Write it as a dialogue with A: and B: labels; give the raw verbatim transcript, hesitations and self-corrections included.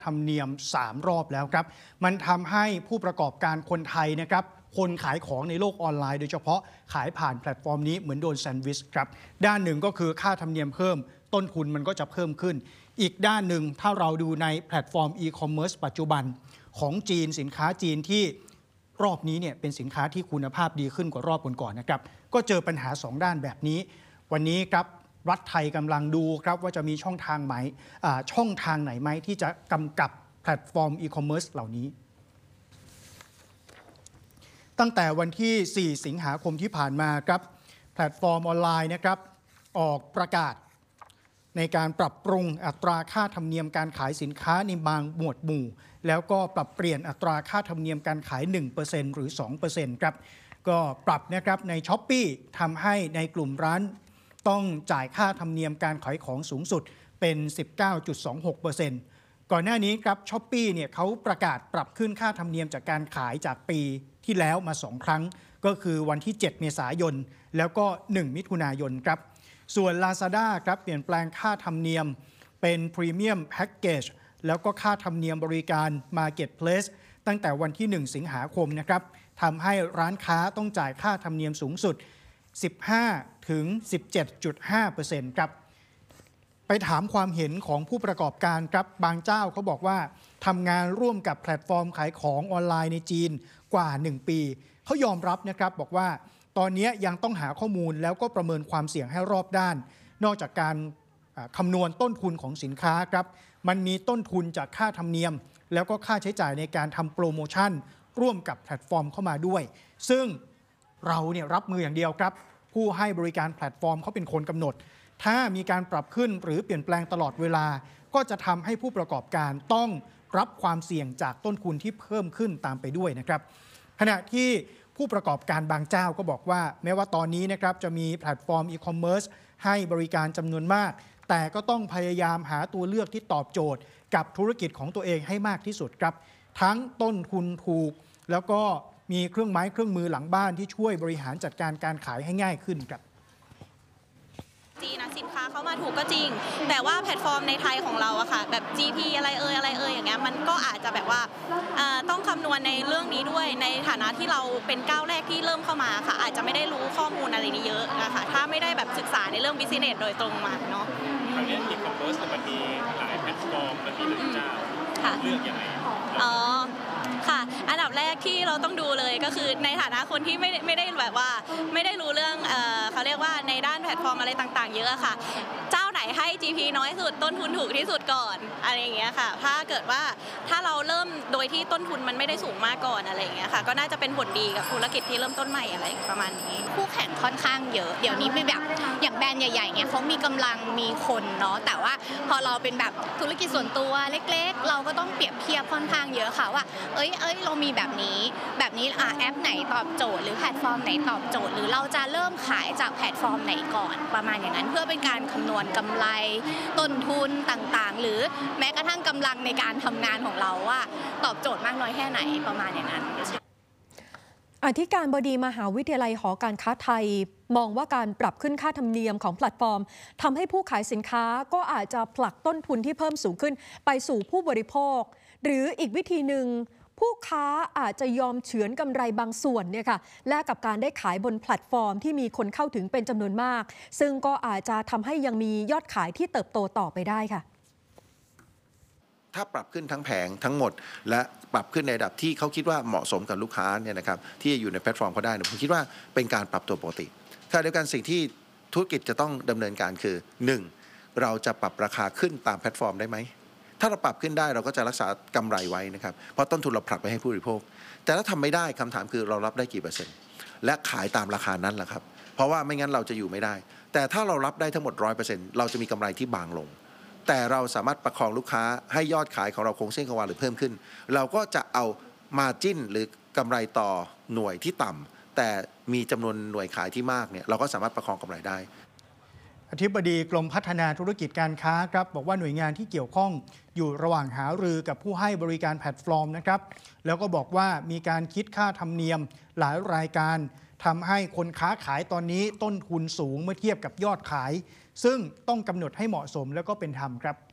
A: ธรรมเนียมสามรอบแล้วครับมันทำให้ผู้ประกอบการคนไทยนะครับคนขายของในโลกออนไลน์โดยเฉพาะขายผ่านแพลตฟอร์มนี้เหมือนโดนแซนด์วิชครับด้านหนึ่งก็คือค่าธรรมเนียมเพิ่มต้นทุนมันก็จะเพิ่มขึ้นอีกด้านหนึ่งถ้าเราดูในแพลตฟอร์มอีคอมเมิร์ซปัจจุบันของจีนสินค้าจีนที่รอบนี้เนี่ยเป็นสินค้าที่คุณภาพดีขึ้นกว่ารอบก่อนๆนะครับก็เจอปัญหาสองด้านแบบนี้วันนี้ครับรัฐไทยกำลังดูครับว่าจะมีช่องทางไหมช่องทางไหนไหมที่จะกำกับแพลตฟอร์มอีคอมเมิร์ซเหล่านี้ตั้งแต่วันที่สี่สิงหาคมที่ผ่านมาครับแพลตฟอร์มออนไลน์นะครับออกประกาศในการปรับปรุงอัตราค่าธรรมเนียมการขายสินค้าในบางหมวดหมู่แล้วก็ปรับเปลี่ยนอัตราค่าธรรมเนียมการขาย หนึ่งเปอร์เซ็นต์ หรือ สองเปอร์เซ็นต์ ครับก็ปรับนะครับใน Shopee ทำให้ในกลุ่มร้านต้องจ่ายค่าธรรมเนียมการขายของสูงสุดเป็น สิบเก้าจุดสองหกเปอร์เซ็นต์ ก่อนหน้านี้ครับ Shopee เนี่ยเขาประกาศปรับขึ้นค่าธรรมเนียมจากการขายจากปีที่แล้วมาสองครั้งก็คือวันที่เจ็ดเมษายนแล้วก็หนึ่งมิถุนายนครับส่วน Lazada ครับเปลี่ยนแปลงค่าธรรมเนียมเป็น Premium Package แล้วก็ค่าธรรมเนียมบริการ Marketplace ตั้งแต่วันที่หนึ่งสิงหาคมนะครับทำให้ร้านค้าต้องจ่ายค่าธรรมเนียมสูงสุด สิบห้าถึงสิบเจ็ดจุดห้าเปอร์เซ็นต์ ครับไปถามความเห็นของผู้ประกอบการครับบางเจ้าเขาบอกว่าทำงานร่วมกับแพลตฟอร์มขายของออนไลน์ในจีนกว่าหนึ่งปีเขายอมรับนะครับบอกว่าตอนนี้ยังต้องหาข้อมูลแล้วก็ประเมินความเสี่ยงให้รอบด้านนอกจากการคำนวณต้นทุนของสินค้าครับมันมีต้นทุนจากค่าธรรมเนียมแล้วก็ค่าใช้จ่ายในการทำโปรโมชั่นร่วมกับแพลตฟอร์มเข้ามาด้วยซึ่งเราเนี่ยรับมืออย่างเดียวครับผู้ให้บริการแพลตฟอร์มเขาเป็นคนกำหนดถ้ามีการปรับขึ้นหรือเปลี่ยนแปลงตลอดเวลาก็จะทำให้ผู้ประกอบการต้องรับความเสี่ยงจากต้นทุนที่เพิ่มขึ้นตามไปด้วยนะครับขณะที่ผู้ประกอบการบางเจ้าก็บอกว่าแม้ว่าตอนนี้นะครับจะมีแพลตฟอร์มอีคอมเมิร์ซให้บริการจำนวนมากแต่ก็ต้องพยายามหาตัวเลือกที่ตอบโจทย์กับธุรกิจของตัวเองให้มากที่สุดครับทั้งต้นทุนถูกแล้วก็มีเครื่องไม้เครื่องมือหลังบ้านที่ช่วยบริหารจัดการการขายให้ง่ายขึ้นครับ
B: จีนนะสินค้าเข้ามาถูกก็จริงแต่ว่าแพลตฟอร์มในไทยของเราอะค่ะแบบ จี พี อะไรเอ่ยอะไรเอ่ยอย่างเงี้ยมันก็อาจจะแบบว่าต้องคำนวณในเรื่องนี้ด้วยในฐานะที่เราเป็นก้าวแรกที่เริ่มเข้ามาค่ะอาจจะไม่ได้รู้ข้อมูลอะไรนี้เยอะนะคะถ้าไม่ได้แบบศึกษาในเรื่องบิสเนสโดยตรงมาเนาะ
C: คราวนี้อีคอมเมิร์ซมันมีหลายแพลตฟอร์มมันมีหลายเจ้าเลือกยังไง
B: อ๋อค่ะอันดับแรกที่เราต้องดูเลยก็คือในฐานะคนที่ไม่ไม่ได้แบบว่าไม่ได้รู้เรื่องเอ่อเขาเรียกว่าในด้านแพลตฟอร์มอะไรต่างๆเยอะค่ะเจ้าไหนให้ จี พี น้อยสุดต้นทุนถูกที่สุดก่อนอะไรอย่างเงี้ยค่ะถ้าเกิดว่าถ้าเราเริ่มโดยที่ต้นทุนมันไม่ได้สูงมากก่อนอะไรอย่างเงี้ยค่ะก็น่าจะเป็นผลดีกับธุรกิจที่เริ่มต้นใหม่อะไรประมาณนี้
D: คู่แข่งค่อนข้างเยอะเดี๋ยวนี้ไม่แบบอย่างแบรนด์ใหญ่ๆเนี่ยเขามีกำลังมีคนเนาะแต่ว่าพอเราเป็นแบบธุรกิจส่วนตัวเล็กๆเราก็ต้องเปรียบเทียบค่อนข้างเยอะค่ะว่าเอ้ยเอ้ยเรามีแบบนี้แบบนี้อ่ะแอปไหนตอบโจทย์หรือแพลตฟอร์มไหนตอบโจทย์หรือเราจะเริ่มขายจากแพลตฟอร์มไหนก่อนประมาณอย่างนั้นเพื่อเป็นการคำนวณกำไรต้นทุนต่างๆหรือแม้กระทั่งกำลังในการทำงานของเราว่าตอบโจทย์มากน้อยแค่ไหนประมาณอย่างนั้น
E: อธิการบดีมหาวิทยาลัยหอการค้าไทยมองว่าการปรับขึ้นค่าธรรมเนียมของแพลตฟอร์มทำให้ผู้ขายสินค้าก็อาจจะผลักต้นทุนที่เพิ่มสูงขึ้นไปสู่ผู้บริโภคหรืออีกวิธีหนึ่งผู้ค้าอาจจะยอมเฉือนกำไรบางส่วนเนี่ยค่ะแลกกับการได้ขายบนแพลตฟอร์มที่มีคนเข้าถึงเป็นจำนวนมากซึ่งก็อาจจะทำให้ยังมียอดขายที่เติบโตต่อไปได้ค่ะ
F: ถ้าปรับขึ้นทั้งแผงทั้งหมดและปรับขึ้นในระดับที่เขาคิดว่าเหมาะสมกับลูกค้าเนี่ยนะครับที่อยู่ในแพลตฟอร์มเขาได้ผมคิดว่าเป็นการปรับตัวปกติขณะเดียวกันสิ่งที่ธุรกิจจะต้องดำเนินการคือ หนึ่ง เราจะปรับราคาขึ้นตามแพลตฟอร์มได้ไหมถ้าเราปรับขึ้นได้เราก็จะรักษากำไรไว้นะครับเพราะต้นทุนเราผลักไปให้ผู้บริโภคแต่ถ้าทำไม่ได้คำถามคือเรารับได้กี่เปอร์เซ็นต์และขายตามราคานั้นแหละครับเพราะว่าไม่งั้นเราจะอยู่ไม่ได้แต่ถ้าเรารับได้ทั้งหมด ร้อยเปอร์เซ็นต์ เราจะมีกำไรที่บางลงแต่เราสามารถประคองลูกค้าให้ยอดขายของเราคงเส้นคงวาหรือเพิ่มขึ้นเราก็จะเอามาร์จิ้นหรือกำไรต่อหน่วยที่ต่ำแต่มีจำนวนหน่วยขายที่มากเนี่ยเราก็สามารถประคองกำไรได้
A: อธิบดีกรมพัฒนาธุรกิจการค้าครับบอกว่าหน่วยงานที่เกี่ยวข้องอยู่ระหว่างหารือกับผู้ให้บริการแพลตฟอร์มนะครับแล้วก็บอกว่ามีการคิดค่าธรรมเนียมหลายรายการทำให้คนค้าขายตอนนี้ต้นทุนสูงเมื่อเทียบกับยอดขายซึ่งต้องกำหนดให้เหมาะสมแล้วก็เป็นธรรมครับ